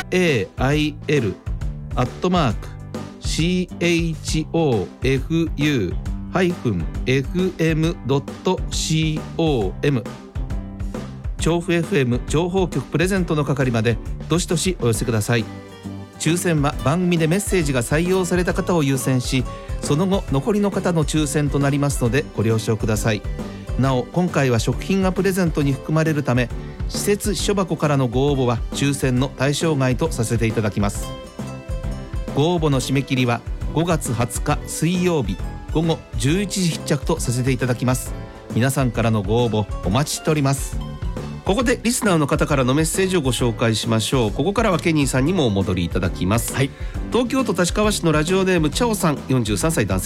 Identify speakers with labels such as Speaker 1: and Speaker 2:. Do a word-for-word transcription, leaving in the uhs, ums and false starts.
Speaker 1: エーアイエル アットマーク シーエイチオーエフユー ハイフン エフエム ドット コム 調布 エフエム 情報局プレゼントの係までどしどしお寄せください。抽選は番組でメッセージが採用された方を優先し、その後残りの方の抽選となりますのでご了承ください。なお今回は食品がプレゼントに含まれるため、施設秘書箱からのご応募は抽選の対象外とさせていただきます。ご応募の締め切りはごがつはつか水曜日ごごじゅういちじ必着とさせていただきます。皆さんからのご応募お待ちしております。ここでリスナーの方からのメッセージをご紹介しましょう。ここからはケニーさんにもお戻りいただきます、はい、東京都立川市のラジオネームチャオさん、よんじゅうさんさい男性